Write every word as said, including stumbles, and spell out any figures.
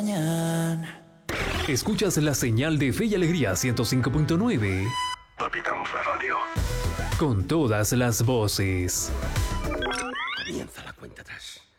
extrañan. Escuchas la señal de Fe y Alegría ciento cinco punto nueve. Capitán Radio. Con todas las voces. Comienza la cuenta atrás.